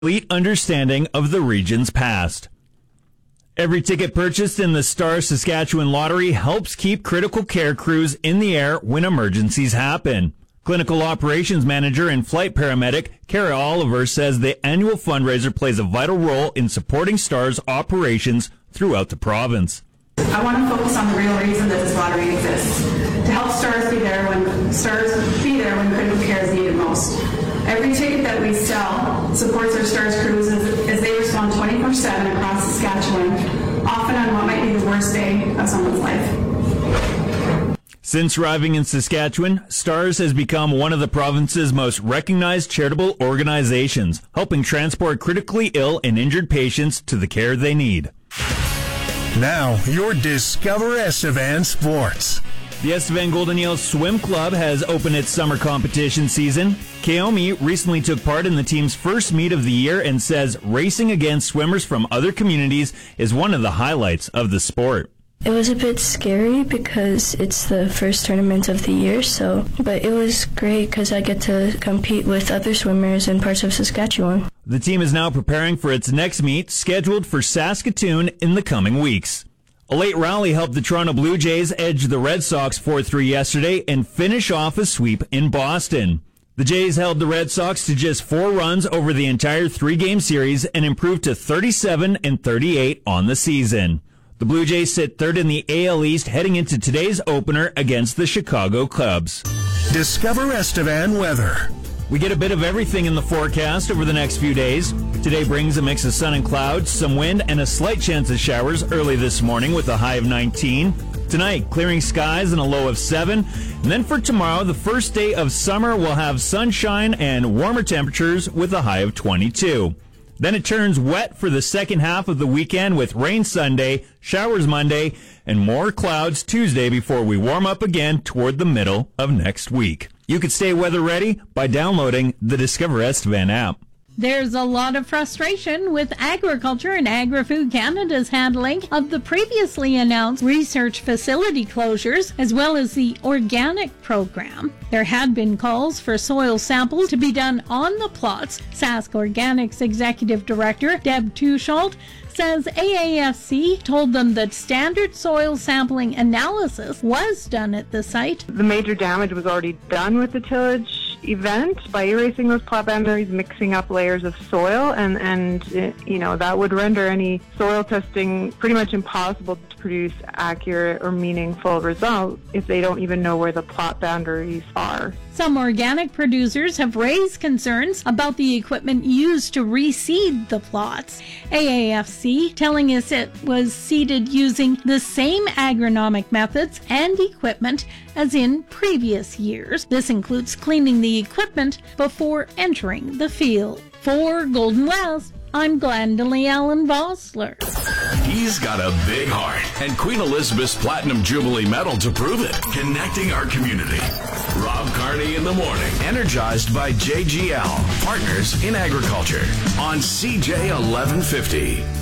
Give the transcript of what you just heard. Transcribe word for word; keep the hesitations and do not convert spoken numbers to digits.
complete understanding of the region's past. Every ticket purchased in the Star Saskatchewan Lottery helps keep critical care crews in the air when emergencies happen. Clinical Operations Manager and Flight Paramedic Kara Oliver says the annual fundraiser plays a vital role in supporting STAR's operations throughout the province. I want to focus on the real reason that this lottery exists, to help STARS be there when STARS be there when critical care is needed most. Every ticket that we sell supports our STARS crews as, as they respond twenty-four seven across Saskatchewan, often on what might be the worst day of someone's life. Since arriving in Saskatchewan, STARS has become one of the province's most recognized charitable organizations, helping transport critically ill and injured patients to the care they need. Now, your Discover Estevan Sports. The Estevan Golden Eels Swim Club has opened its summer competition season. Kaomi recently took part in the team's first meet of the year and says racing against swimmers from other communities is one of the highlights of the sport. It was a bit scary because it's the first tournament of the year, so but it was great because I get to compete with other swimmers in parts of Saskatchewan. The team is now preparing for its next meet, scheduled for Saskatoon in the coming weeks. A late rally helped the Toronto Blue Jays edge the Red Sox four three yesterday and finish off a sweep in Boston. The Jays held the Red Sox to just four runs over the entire three-game series and improved to thirty-seven and thirty-eight on the season. The Blue Jays sit third in the A L East heading into today's opener against the Chicago Cubs. Discover Estevan weather. We get a bit of everything in the forecast over the next few days. Today brings a mix of sun and clouds, some wind, and a slight chance of showers early this morning with a high of nineteen. Tonight, clearing skies and a low of seven. And then for tomorrow, the first day of summer, we'll have sunshine and warmer temperatures with a high of twenty-two. Then it turns wet for the second half of the weekend with rain Sunday, showers Monday, and more clouds Tuesday before we warm up again toward the middle of next week. You can stay weather ready by downloading the Discover Estevan app. There's a lot of frustration with Agriculture and Agri-Food Canada's handling of the previously announced research facility closures, as well as the organic program. There had been calls for soil samples to be done on the plots. Sask Organics Executive Director Deb Tushault says A A F C told them that standard soil sampling analysis was done at the site. The major damage was already done with the tillage event by erasing those plot boundaries, mixing up layers of soil, and, and it, you know, that would render any soil testing pretty much impossible to produce accurate or meaningful results if they don't even know where the plot boundaries are. Some organic producers have raised concerns about the equipment used to reseed the plots. A A F C telling us it was seeded using the same agronomic methods and equipment as in previous years. This includes cleaning the equipment before entering the field. For Golden West, I'm Glendalee Allen Vossler. He's got a big heart and Queen Elizabeth's Platinum Jubilee Medal to prove it. Connecting our community. Rob Carney in the morning. Energized by J G L, Partners in Agriculture on C J eleven fifty.